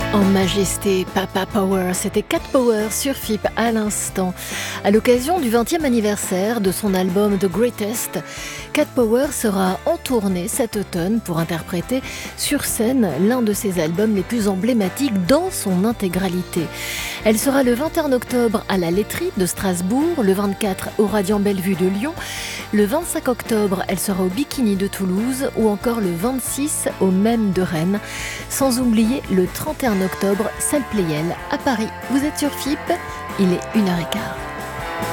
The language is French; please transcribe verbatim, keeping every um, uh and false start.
En majesté, Papa Power, c'était Cat Power sur F I P à l'instant. À l'occasion du vingtième anniversaire de son album The Greatest, Cat Power sera en tournée cet automne pour interpréter sur scène l'un de ses albums les plus emblématiques dans son intégralité. Elle sera le vingt et un octobre à la Laiterie de Strasbourg, le vingt-quatre au Radiant Bellevue de Lyon, le vingt-cinq octobre elle sera au Bikini de Toulouse ou encore le vingt-six au Même de Rennes, sans oublier le trente et un octobre, salle Pléiel à Paris. Vous êtes sur F I P, il est une heure quinze.